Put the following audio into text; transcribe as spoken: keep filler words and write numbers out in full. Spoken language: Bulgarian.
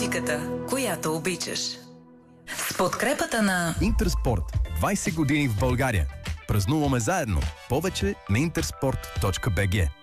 музиката, която обичаш. С подкрепата на Интерспорт. двайсет години в България. Празнуваме заедно. Повече на интерспорт точка бг.